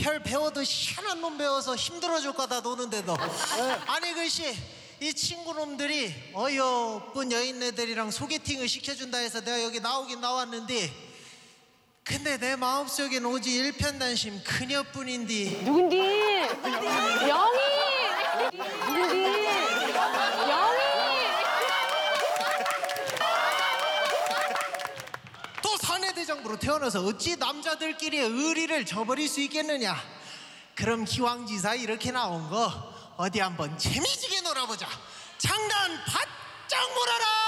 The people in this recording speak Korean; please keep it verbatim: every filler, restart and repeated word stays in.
별 배워도 희한한 놈 배워서 힘들어질 거다 노는데도. 아니 글씨 이 친구놈들이 어여쁜 여인네들이랑 소개팅을 시켜준다 해서 내가 여기 나오긴 나왔는데, 근데 내 마음속엔 오직 일편단심 그녀뿐인디. 누군디? 영희! 누군디? 영희! 또 사내대장부로 태어나서 어찌 남자들끼리의 의리를 저버릴 수 있겠느냐. 그럼 기왕지사 이렇게 나온 거 어디 한번 재미지게 놀아보자. 장단 바짝 몰아라.